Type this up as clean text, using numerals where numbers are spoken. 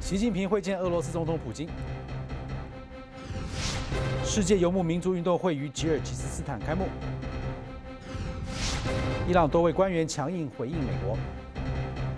习近平会见俄罗斯总统普京。世界游牧民族运动会于吉尔吉斯斯坦开幕。伊朗多位官员强硬回应美国。